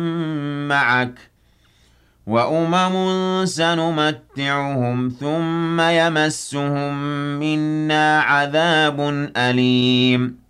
معك وأمم سنمتعهم ثم يمسهم منا عذاب أليم